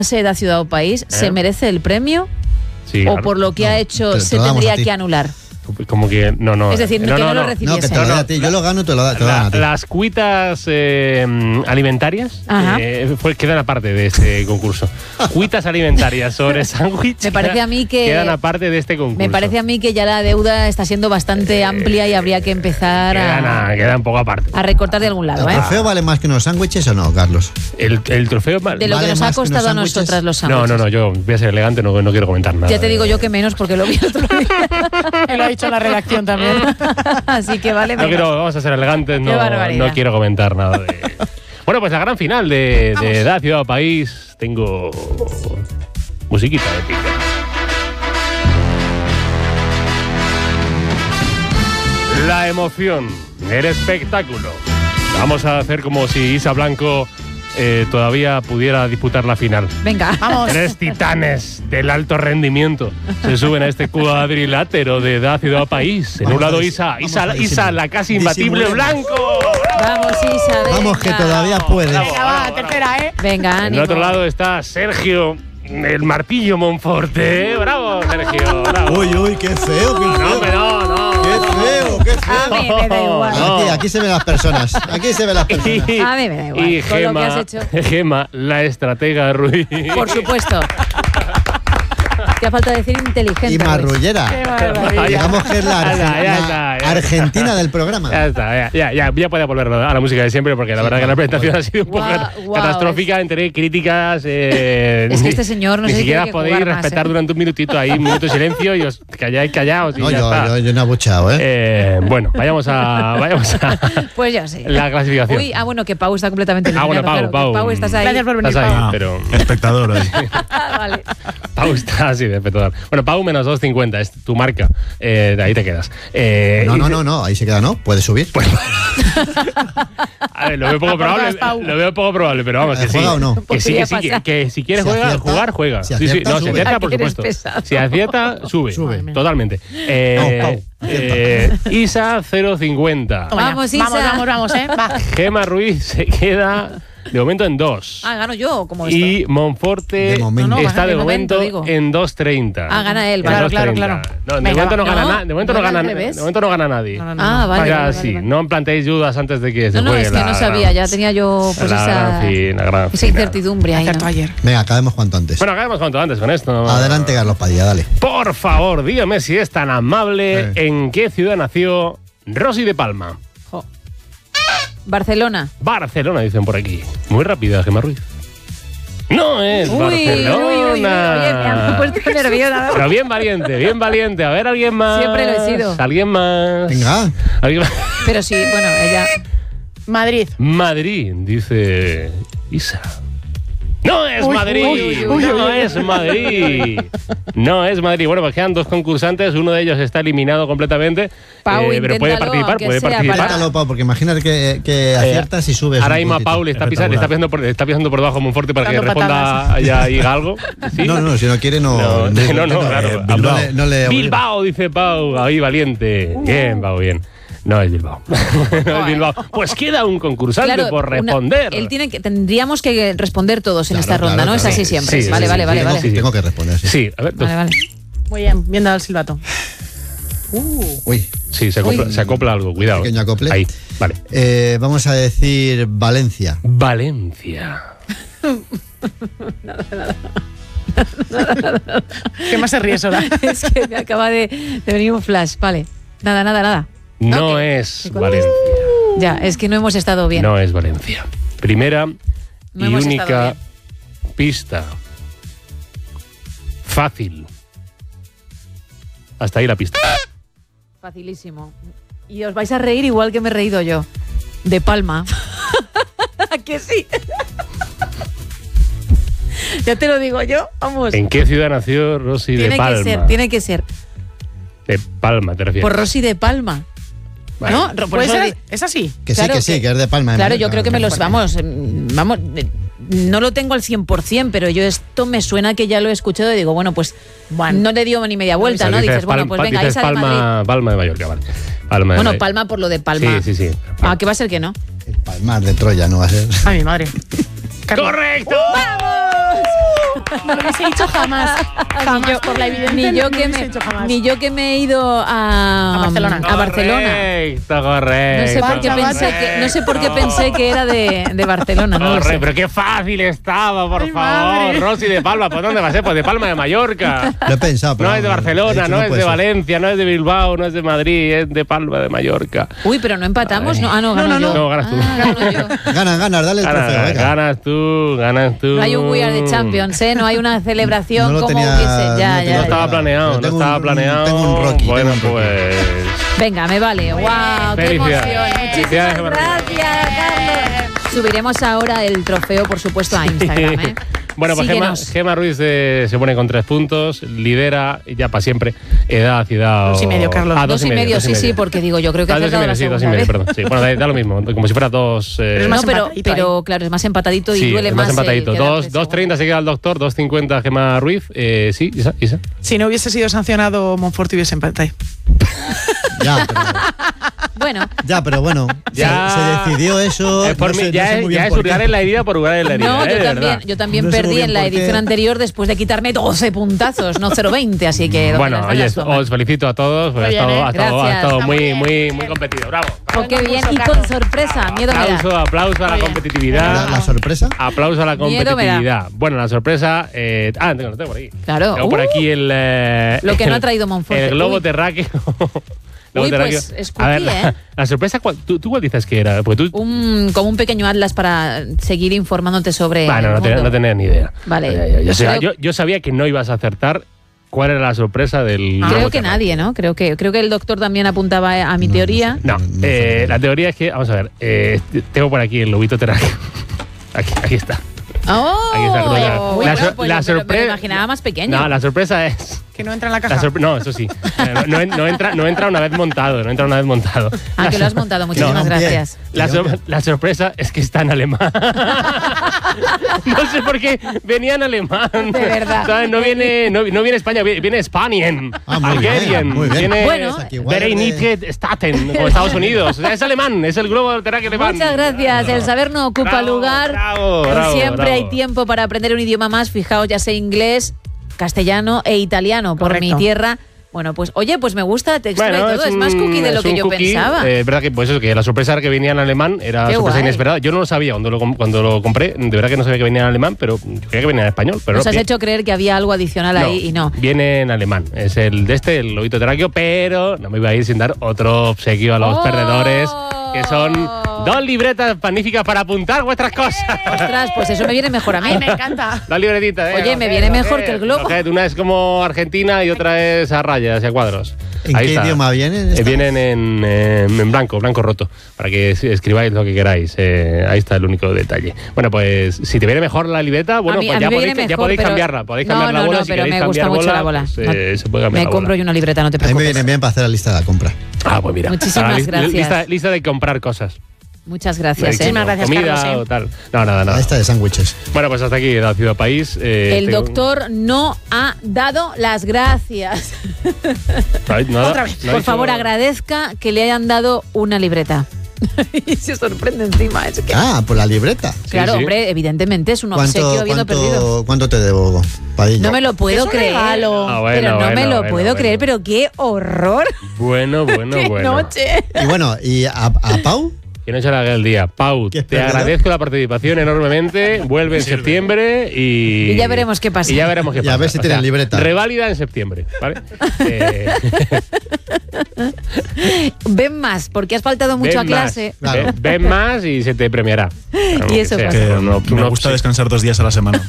de Ciudad o País, ¿se merece el premio? Sí, ¿O claro. por lo que ha hecho se lo damos tendría a ti. que anular? Como que no. Es decir, que no lo recibiese. No, que te lo doy a ti. Yo lo gano, te lo dan a ti. Las cuitas alimentarias quedan aparte de este concurso. Cuitas alimentarias sobre sándwich. Me parece a mí que quedan aparte de este concurso. Me parece a mí que ya la deuda está siendo bastante amplia y habría que empezar quedan un poco aparte. a recortar de algún lado. ¿El trofeo vale más que unos sándwiches o no, Carlos? El trofeo De lo que nos ha costado a nosotras los sándwiches. No, yo voy a ser elegante, no quiero comentar nada. Ya te digo yo que menos porque lo vi el otro día. Y lo ha dicho la redacción también. Así que vale menos. Vamos a ser elegantes, barbaridad. no quiero comentar nada de... Bueno, pues la gran final de Edad, Ciudad o País. Tengo musiquita épica. La emoción, el espectáculo. Vamos a hacer como si Isa Blanco todavía pudiera disputar la final. Venga, vamos. 3 titanes del alto rendimiento se suben a este cuadrilátero de Edad, Ciudad o País. En un lado Isa, la casi imbatible Blanco. Vamos, Isa, venga. Vamos, que todavía puede. Venga, va, tercera, Venga, En ánimo. el otro lado está Sergio, el martillo Monforte. ¡Bravo, Sergio! ¡Bravo! Uy, qué feo, qué feo. No. Qué feo, qué feo. A mí me da igual. Aquí se ven las personas. Aquí se ven las personas. A mí me da igual. Y Con lo que has hecho. Gema, la estratega Ruiz. Por supuesto. Te ha falta decir inteligente. Y marrullera. Qué barbaridad. Digamos que es la Ya está. Argentina del programa. Ya está, ya puede volver a la música de siempre, porque la verdad que la presentación ha sido un poco catastrófica entre críticas. Es que este señor no ni sé si siquiera tiene que podéis jugar más, respetar durante un minutito ahí, un minuto de silencio y os calláis callados y No, ya está. yo no he abuchado, Bueno, vayamos a Pues ya sí. la clasificación. Uy, bueno, que Pau está completamente eliminado. Bueno, Pau, claro, Pau. que Pau, estás ahí. Gracias por venir, Estás ahí, Pau. pero Espectador ahí. Vale. Pau está así de espectacular. Bueno, Pau menos 2.50, es tu marca. De ahí te quedas. No, ahí se queda, ¿no? Puede subir. A ver, lo veo poco probable, pero vamos, que sí. ¿Juega o no? Que sí, que si quieres Si acierta, jugar, juega. si Sí, acierta, no, si sube. acierta, por Eres supuesto. pesado. Si acierta, sube. Totalmente. Pau. Isa 0.50. Vamos, Isa. Vamos, va. Gema Ruiz se queda de momento en 2. Gano yo, como esto. Y Monforte De momento. No, está de de momento, momento digo. en 2.30. Gana él, En vale. 2.30. Claro. No, de Venga, momento no gana no, nadie. De momento no no era al gana revés. de momento no gana nadie. No. Vale. Vaya, sí, no planteéis dudas antes de que se No, juegue es que no sabía, ya tenía yo pues la gran esa final. incertidumbre ahí. Acertó ¿no? ayer. Venga, acabemos cuanto antes. Bueno, acabemos cuanto antes con esto. Adelante, Carlos Padilla, dale. Por favor, dígame si es tan amable en qué ciudad nació Rosy de Palma. Barcelona. Barcelona, dicen por aquí. Muy rápida, Gemma Ruiz. No es Uy, Barcelona. me he puesto nerviosa. Pero bien valiente. A ver, alguien más. Siempre lo he sido. Alguien más. Venga. ¿Alguien más? Pero sí, bueno, ella. Madrid. Madrid, dice Isa. ¡No es Madrid! ¡No es Madrid! No es Madrid. Bueno, pues quedan 2 concursantes. Uno de ellos está eliminado completamente. Pau, pero puede inténtalo, participar, aunque sea para- Inténtalo, Pau, porque imagínate que aciertas y subes. Ahora un mismo a puntito. Pau le está pisando por debajo a Monforte para que Dando responda patadas. ya y diga algo. ¿Sí? No, si no quiere, no. Claro. Bilbao. No le Bilbao, dice Pau, ahí valiente. Bien, Pau, bien. No es Bilbao. No es Bilbao. Pues queda un concursante Claro, por responder. tendríamos que responder todos en esta ronda, ¿no? Es así siempre. Sí, vale. Tengo que responder, sí. Sí, a ver. Vale. Muy bien dado el silbato. Uy, Sí, se acopla algo, cuidado. Pequeño acople. Ahí, vale. vamos a decir Valencia. Valencia. ¿Qué más se ríe, Sora? Es que me acaba de venir un flash. Vale. Nada. No Ok. es Valencia. Ya, es que no hemos estado bien. No es Valencia. Primera No y hemos única estado pista. Fácil. Hasta ahí la pista. Facilísimo. Y os vais a reír igual que me he reído yo. De Palma. ¿A que sí? Ya te lo digo yo. Vamos. ¿En qué ciudad nació Rosy de Palma? Tiene que ser. De Palma, te refieres. Por Rosy de Palma. Bueno. ¿No? Por ¿Puede eso ser? di- ¿Es así? Que Claro sí, que es de Palma. Claro, yo creo que me los... Vamos, no lo tengo al 100%, pero yo esto me suena que ya lo he escuchado y digo, bueno, pues no le dio ni media vuelta, ¿no? Dices, bueno, pues venga, dices Isa de Madrid. Palma de Mallorca, vale. Palma de Bueno, Madrid. Palma por lo de Palma. Sí. Ah, que va a ser que no. El Palmar de Troya no va a ser. A mi madre. ¡Correcto! No lo hubiese dicho jamás. Jamás, por la evidencia. Ni yo que me he ido a Barcelona. A Barcelona. Correcto. No sé por qué pensé que era de Barcelona, no lo sé. Pero qué fácil estaba, por Ay, favor. madre. Rosy de Palma, ¿por dónde va a ser? Pues de Palma de Mallorca. Lo he pensado, pero No es de Barcelona, no es puede de ser. Valencia, no es de Bilbao, no es de Madrid, es de Palma de Mallorca. Uy, pero no empatamos, ¿no? Ah, no, gano yo. No, ganas tú. Gano yo. Ganas, dale el trofeo, venga. Ganas tú. No hay un We Are the Champions, ¿eh? No hay una celebración No lo como tenía- hubiese. no Ya, tenía- ya. No estaba ya. planeado, Tengo no estaba un- planeado. tengo un Rocky, Bueno, tengo un Rocky. pues. Venga, me vale. ¡Wow! ¡Qué Felicidades. emoción! Muchísimas Felicidades, Gemma Ruiz. gracias, Carlos. Subiremos ahora el trofeo, por supuesto, a Instagram, ¿eh? Bueno, pues Gemma Ruiz se pone con 3 puntos, lidera ya para siempre Edad, Ciudad. 2,5, Carlos. 2,5, sí, porque digo, yo creo que he acertado la 2,5, sí, segunda 2,5, vez. perdón. Sí, bueno, da lo mismo, como si fuera 2. Es más No, pero empatadito claro, es más empatadito y sí, duele es más. más empatadito. el quedarte 2,30 se queda el doctor, 2,50 Gemma Ruiz. Sí, Isa. Si no hubiese sido sancionado, Monforte hubiese empatado. Ya, pero bueno, Ya. se decidió eso. Por no mí, sé- ya, no sé muy bien es por hurgar qué. en la herida por hurgar en la herida. No, de verdad. yo también No sé muy perdí bien en la por edición qué. anterior después de quitarme 12 puntazos, no 0,20, así que... Bueno, oye, os felicito a todos, Muy ha bien, estado, ¿eh? ha estado Gracias. muy competido. Bravo. Oh, qué bien, y con sorpresa, miedo me da. Aplauso a la Muy bien. competitividad. La sorpresa. Aplauso a la Miedo me da. competitividad. Bueno, la sorpresa. Lo tengo por aquí. Claro. Tengo por aquí el. Lo que no ha traído Monforte. El globo Uy. terráqueo. Uy, Globo pues, terráqueo. es A ver, cookie, ¿eh? la sorpresa, ¿tú cuál dices que era? Porque tú. Como un pequeño atlas para seguir informándote sobre Bueno, el mundo. no tenía ni idea. Vale. Yo sabía que no ibas a acertar cuál era la sorpresa del. Creo globo que terráqueo. nadie, ¿no? Creo que el doctor también apuntaba a mi teoría. No, la teoría es que, vamos a ver, tengo por aquí el lobito terráqueo. Aquí está. ¡Oh! Aquí está, Uy, la bueno, pues me lo sorpresa. imaginaba más pequeño. No, la sorpresa es. Que no entra en la caja. No, eso sí. No entra una vez montado. Ah, que lo has montado. Muchísimas No, gracias. La sorpresa es que está en alemán. No sé por qué venía en alemán. De verdad. ¿Sabes? No viene España, viene Spanien. Ah, muy bien, Algerien. muy bien. Viene Bueno. Vereinigte Staaten, como Estados Unidos. O sea, es alemán, es el globo terráqueo alemán. Muchas gracias. El saber no ocupa Bravo, lugar. bravo, Siempre bravo. hay tiempo para aprender un idioma más. Fijaos, ya sé inglés, castellano e italiano por Correcto. mi tierra. Bueno, pues oye, pues me gusta textura Bueno, y todo. Es más cookie de lo es que un yo cookie, pensaba. verdad que pues eso, que la sorpresa era que venía en alemán, era Qué sorpresa guay. inesperada. Yo no lo sabía cuando lo compré, de verdad que no sabía que venía en alemán, pero yo creía que venía en español. Pero Nos has bien. hecho creer que había algo adicional ahí y no. Viene en alemán. Es el el lobito terráqueo, pero no me iba a ir sin dar otro obsequio a los ¡Oh! perdedores, que son 2 libretas magníficas para apuntar vuestras cosas. Ostras, pues eso me viene mejor a mí. Ay, me encanta. 2 libretitas, Oye, me viene mejor que el globo. Una es como Argentina y otra es a rayas y a cuadros. ¿En Ahí qué está. idioma vienen? estas? Vienen en blanco roto, para que escribáis lo que queráis. Ahí está el único detalle. Bueno, pues si te viene mejor la libreta, bueno, A mí pues me ya viene podéis, mejor, pero- cambiarla. Podéis No, cambiar la no, bola no, si pero queréis me gusta cambiar mucho la bola. pues, No. se puede cambiar Me la compro bola. yo una libreta, no te A mí me preocupes. viene bien para hacer la lista de la compra. Pues mira. Muchísimas gracias. Lista de comprar cosas. Muchas gracias. Muchísimas gracias, Comida Carlos, o tal. No, nada. La lista de sándwiches. Bueno, pues hasta aquí la Ciudad País. El tengo- doctor no ha dado las gracias. Nada, Otra vez. no ha Por dicho- favor, agradezca que le hayan dado una libreta. Y se sorprende encima. Es que... Ah, por la libreta. Claro, sí. hombre, evidentemente es un obsequio habiendo perdido. ¿Cuánto te debo, Padilla? No me lo puedo Es un creer. regalo. Ah, bueno, pero no me bueno, lo bueno, puedo bueno. creer, pero qué horror. Bueno. ¡Qué noche! Y bueno, ¿y a Pau? Que no se le haga el día. Pau, ¿Qué es te perdedor? agradezco la participación enormemente. Vuelve en septiembre y ya veremos qué pasa. Y ya veremos qué Y pasa. a ver si tienen libreta. Reválida en septiembre, ¿vale? Ven más, porque has faltado mucho a ven clase. más, Claro. ven más y se te premiará. Y eso pasa. Que No, me gusta descansar 2 días a la semana.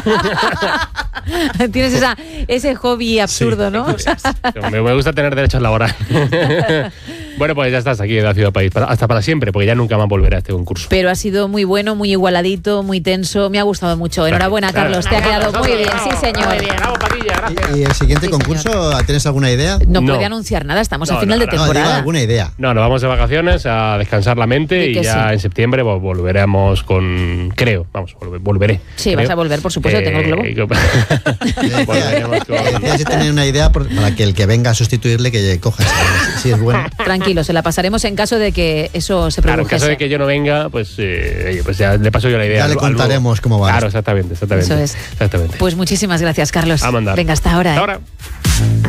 Tienes ese hobby absurdo, ¿no? Me gusta tener derechos laborales. Bueno, pues ya estás aquí en la Ciudad País. Hasta para siempre, porque ya nunca más volveré a este concurso. Pero ha sido muy bueno, muy igualadito, muy tenso. Me ha gustado mucho. Enhorabuena, Carlos. Te ha quedado muy bien. Sí, señor. Muy bien. Bravo, Padilla, gracias. ¿Y el siguiente Sí, concurso, tienes alguna idea? No No. puede anunciar nada. Estamos No, a final no, de no, No, digo temporada. alguna idea. No, nos vamos de vacaciones a descansar la mente Y y que ya sí. en septiembre pues, volveremos con. Creo, vamos, volveré. Sí, creo. vas a volver, por supuesto, tengo el globo. Volveremos con- Decía si tener una idea para que el que venga a sustituirle que coja. Si es bueno. Tranquilo. tranquilo, se la pasaremos en caso de que eso se produjese. Claro, en caso de que yo no venga, pues ya le paso yo la idea. Ya le contaremos cómo va. Claro, exactamente. Eso es. Exactamente. Pues muchísimas gracias, Carlos. A mandar. Venga, hasta ahora. Hasta ahora.